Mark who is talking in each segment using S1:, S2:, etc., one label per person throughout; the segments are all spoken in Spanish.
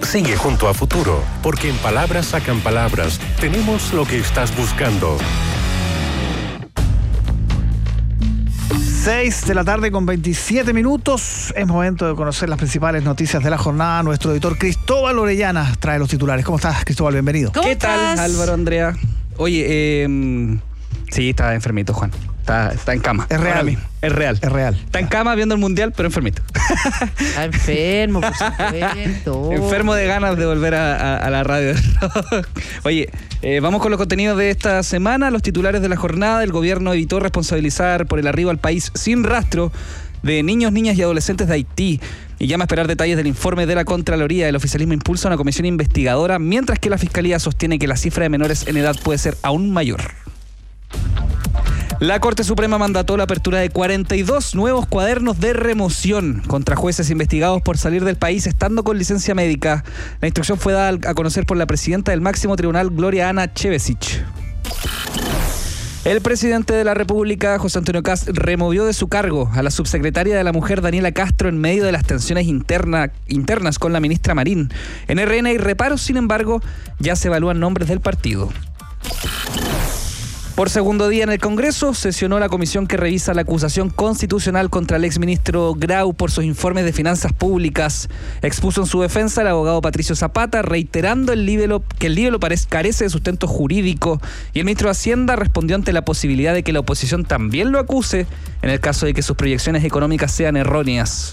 S1: Sigue junto a Futuro, porque en Palabras Sacan Palabras tenemos lo que estás buscando.
S2: 6 de la tarde con 27 minutos. Es momento de conocer las principales noticias de la jornada. Nuestro editor Cristóbal Orellana trae los titulares. ¿Cómo estás, Cristóbal? Bienvenido.
S3: ¿Qué tal, Álvaro, Andrea? Oye, sí, está enfermito, Juan. Está en cama.
S2: Es real.
S3: Es real.
S2: Es real.
S3: Está en cama viendo el mundial, pero enfermito.
S4: Está enfermo, por supuesto.
S3: Enfermo de ganas de volver a la radio. Oye, vamos con los contenidos de esta semana. Los titulares de la jornada. El gobierno evitó responsabilizar por el arribo al país sin rastro de niños, niñas y adolescentes de Haití. Y llama a esperar detalles del informe de la Contraloría. El oficialismo impulsa una comisión investigadora, mientras que la Fiscalía sostiene que la cifra de menores en edad puede ser aún mayor. La Corte Suprema mandató la apertura de 42 nuevos cuadernos de remoción contra jueces investigados por salir del país estando con licencia médica. La instrucción fue dada a conocer por la presidenta del máximo tribunal, Gloria Ana Chevesich. El presidente de la República, José Antonio Kast, removió de su cargo a la subsecretaria de la Mujer, Daniela Castro, en medio de las tensiones internas con la ministra Marín. En RN hay reparos, sin embargo, ya se evalúan nombres del partido. Por segundo día en el Congreso, sesionó la comisión que revisa la acusación constitucional contra el exministro Grau por sus informes de finanzas públicas. Expuso en su defensa el abogado Patricio Zapata, reiterando que el libelo carece de sustento jurídico, y el ministro de Hacienda respondió ante la posibilidad de que la oposición también lo acuse en el caso de que sus proyecciones económicas sean erróneas.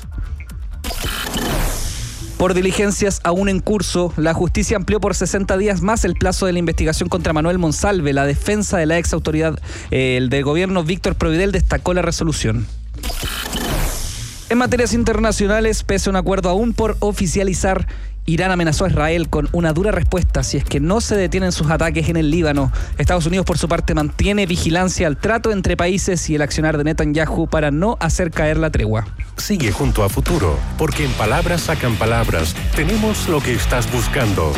S3: Por diligencias aún en curso, la justicia amplió por 60 días más el plazo de la investigación contra Manuel Monsalve. La defensa de la ex autoridad del gobierno, Víctor Providel, destacó la resolución. En materias internacionales, pese a un acuerdo aún por oficializar, Irán amenazó a Israel con una dura respuesta si es que no se detienen sus ataques en el Líbano. Estados Unidos, por su parte, mantiene vigilancia al trato entre países y el accionar de Netanyahu para no hacer caer la tregua.
S1: Sigue junto a Futuro, porque en Palabras Sacan Palabras tenemos lo que estás buscando.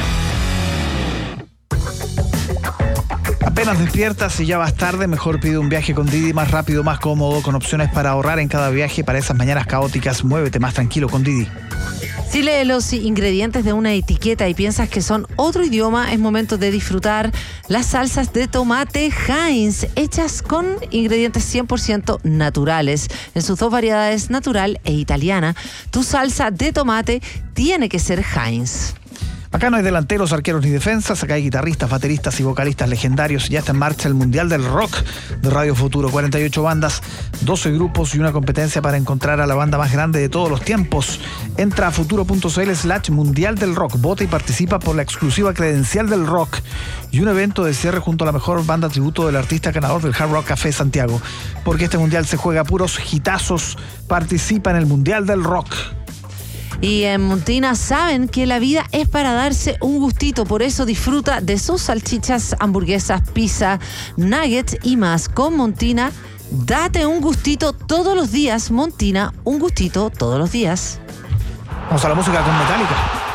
S2: Apenas despiertas y ya vas tarde, mejor pide un viaje con Didi, más rápido, más cómodo, con opciones para ahorrar en cada viaje. Para esas mañanas caóticas, muévete más tranquilo con Didi.
S4: Si lees los ingredientes de una etiqueta y piensas que son otro idioma, es momento de disfrutar las salsas de tomate Heinz, hechas con ingredientes 100% naturales. En sus dos variedades, natural e italiana, tu salsa de tomate tiene que ser Heinz.
S2: Acá no hay delanteros, arqueros ni defensas. Acá hay guitarristas, bateristas y vocalistas legendarios. Ya está en marcha el Mundial del Rock de Radio Futuro. 48 bandas, 12 grupos y una competencia para encontrar a la banda más grande de todos los tiempos. Entra a futuro.cl/Mundial del Rock. Vota y participa por la exclusiva credencial del rock y un evento de cierre junto a la mejor banda tributo del artista ganador del Hard Rock Café Santiago. Porque este mundial se juega a puros hitazos. Participa en el Mundial del Rock.
S4: Y en Montina saben que la vida es para darse un gustito, por eso disfruta de sus salchichas, hamburguesas, pizza, nuggets y más. Con Montina, date un gustito todos los días. Montina, un gustito todos los días.
S2: Vamos a la música con Metallica.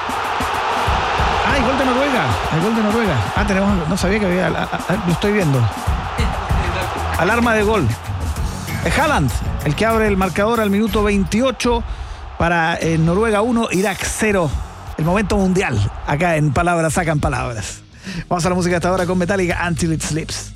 S2: Gol de Noruega. El gol de Noruega. Tenemos, no sabía que había, lo estoy viendo. Alarma de gol. Es Haaland, el que abre el marcador al minuto 28. Para Noruega 1, Irak 0. El momento mundial. Acá en Palabras Sacan Palabras. Vamos a la música hasta ahora con Metallica, Until It Sleeps.